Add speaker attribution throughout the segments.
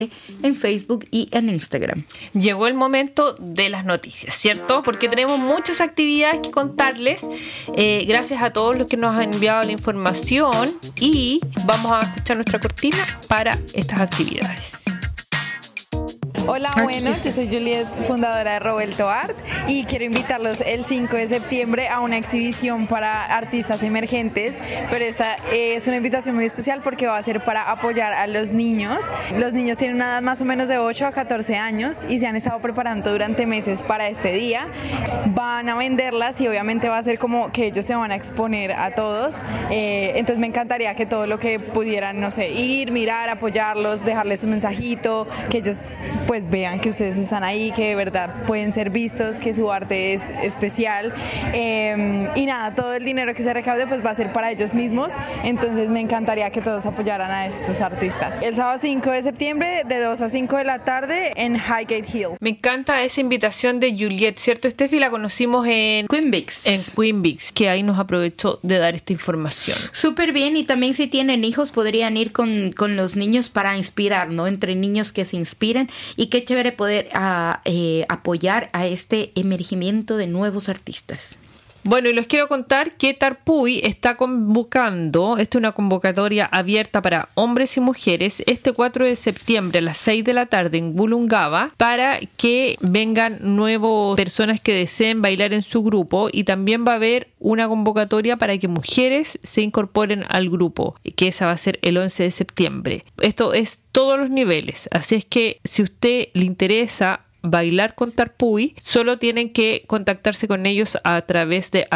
Speaker 1: en Facebook y en Instagram.
Speaker 2: Llegó el momento de las noticias, ¿cierto? Porque tenemos muchas actividades que contarles. Gracias a todos los que nos han enviado la información y vamos a escuchar nuestra cortina para estas actividades.
Speaker 3: Hola, buenos, yo soy Juliet, fundadora de Roberto Art, y quiero invitarlos el 5 de septiembre a una exhibición para artistas emergentes, pero esta es una invitación muy especial porque va a ser para apoyar a los niños. Los niños tienen una edad más o menos de 8 a 14 años y se han estado preparando durante meses para este día. Van a venderlas y obviamente va a ser como que ellos se van a exponer a todos, entonces me encantaría que todo lo que pudieran, no sé, ir, mirar, apoyarlos, dejarles un mensajito, que ellos pues vean que ustedes están ahí, que de verdad pueden ser vistos, que su arte es especial, y nada, todo el dinero que se recaude pues va a ser para ellos mismos, entonces me encantaría que todos apoyaran a estos artistas. El sábado 5 de septiembre de 2 a 5 de la tarde en Highgate Hill.
Speaker 2: Me encanta esa invitación de Juliet, ¿cierto, Steffi? La conocimos en
Speaker 1: Queen Vics.
Speaker 2: En Queen Vics, que ahí nos aprovechó de dar esta información.
Speaker 1: Súper bien, y también si tienen hijos podrían ir con los niños para inspirar, ¿no? Entre niños que se inspiren. Y qué chévere poder apoyar a este emergimiento de nuevos artistas.
Speaker 2: Bueno, y les quiero contar que Tarpuy está convocando, esta es una convocatoria abierta para hombres y mujeres, este 4 de septiembre a las 6 de la tarde en Wollongaba, para que vengan nuevas personas que deseen bailar en su grupo, y también va a haber una convocatoria para que mujeres se incorporen al grupo, que esa va a ser el 11 de septiembre. Esto es todos los niveles, así es que si a usted le interesa bailar con Tarpuy, solo tienen que contactarse con ellos a través de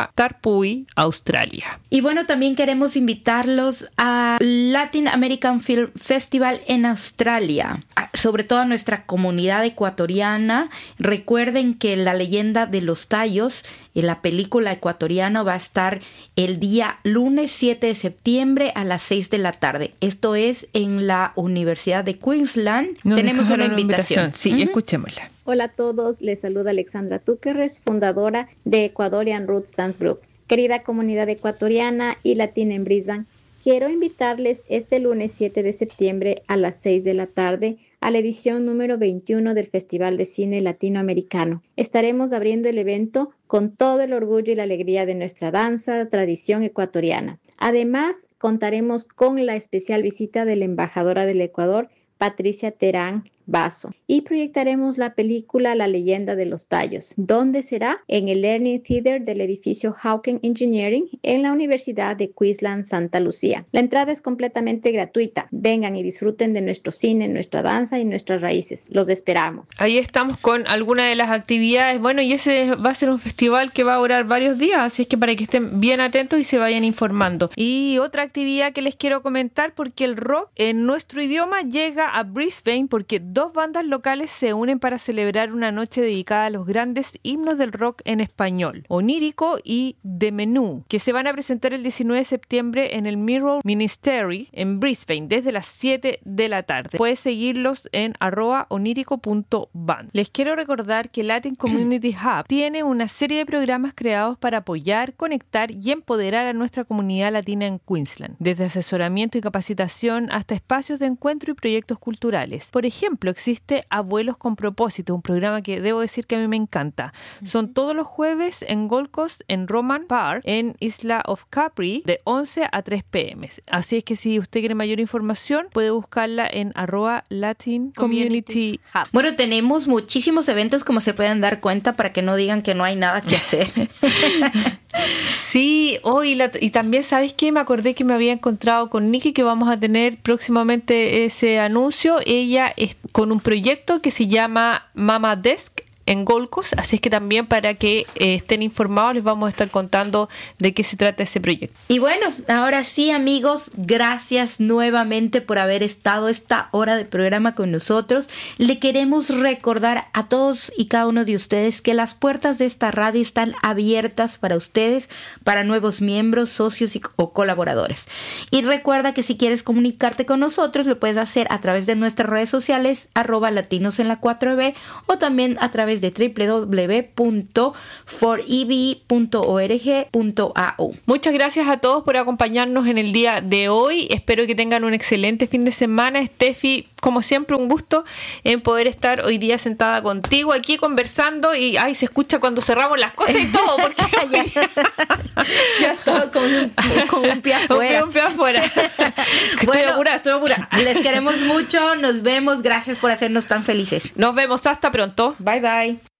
Speaker 2: @TarpuyAustralia.
Speaker 1: Y bueno, también queremos invitarlos a Latin American Film Festival en Australia, sobre todo a nuestra comunidad ecuatoriana. Recuerden que La Leyenda de los Tallos, la película ecuatoriana, va a estar el día lunes 7 de septiembre a las 6 de la tarde. Esto es en la Universidad de Queensland. Tenemos una invitación.
Speaker 2: Sí, escuchémosla.
Speaker 4: Hola a todos, les saluda Alexandra Túquerres, fundadora de Ecuadorian Roots Dance Group. Querida comunidad ecuatoriana y latina en Brisbane, quiero invitarles este lunes 7 de septiembre a las 6 de la tarde a la edición número 21 del Festival de Cine Latinoamericano. Estaremos abriendo el evento con todo el orgullo y la alegría de nuestra danza, tradición ecuatoriana. Además, contaremos con la especial visita de la embajadora del Ecuador, Patricia Terán Basso, y proyectaremos la película La Leyenda de los Tallos. ¿Dónde será? En el Learning Theater del edificio Hawken Engineering en la Universidad de Queensland, Santa Lucía. La entrada es completamente gratuita. Vengan y disfruten de nuestro cine, nuestra danza y nuestras raíces. Los esperamos.
Speaker 2: Ahí estamos con algunas de las actividades. Bueno, y ese va a ser un festival que va a durar varios días, así es que para que estén bien atentos y se vayan informando. Y otra actividad que les quiero comentar, porque el rock en nuestro idioma llega a Brisbane, porque dos bandas locales se unen para celebrar una noche dedicada a los grandes himnos del rock en español, Onírico y The Menú, que se van a presentar el 19 de septiembre en el Mirror Ministry en Brisbane desde las 7 de la tarde. Puedes seguirlos en @onírico.band. Les quiero recordar que Latin Community Hub tiene una serie de programas creados para apoyar, conectar y empoderar a nuestra comunidad latina en Queensland, desde asesoramiento y capacitación hasta espacios de encuentro y proyectos culturales. Por ejemplo, existe Abuelos con Propósito, un programa que debo decir que a mí me encanta. Son todos los jueves en Gold Coast, en Roman Park, en Isla of Capri, de 11 a 3 p.m. Así es que si usted quiere mayor información, puede buscarla en @Latin Community Hub.
Speaker 1: Bueno, tenemos muchísimos eventos, como se pueden dar cuenta, para que no digan que no hay nada que hacer.
Speaker 2: Sí, y también, ¿sabes qué? Me acordé que me había encontrado con Nikki, que vamos a tener próximamente ese anuncio. Ella es con un proyecto que se llama Mama Desk en Gold Coast, así es que también para que estén informados les vamos a estar contando de qué se trata ese proyecto.
Speaker 1: Y bueno, ahora sí, amigos, gracias nuevamente por haber estado esta hora de programa con nosotros. Le queremos recordar a todos y cada uno de ustedes que las puertas de esta radio están abiertas para ustedes, para nuevos miembros, socios o colaboradores. Y recuerda que si quieres comunicarte con nosotros, lo puedes hacer a través de nuestras redes sociales, @latinos en la 4B, o también a través través de www.forev.org.au.
Speaker 2: Muchas gracias a todos por acompañarnos en el día de hoy. Espero que tengan un excelente fin de semana. Steffi, como siempre, un gusto en poder estar hoy día sentada contigo aquí conversando y se escucha cuando cerramos las cosas y todo, porque
Speaker 1: ya estoy con un pie afuera.
Speaker 2: Un pie afuera. Estoy apurada.
Speaker 1: Les queremos mucho, nos vemos, gracias por hacernos tan felices.
Speaker 2: Nos vemos, hasta pronto.
Speaker 1: Bye bye.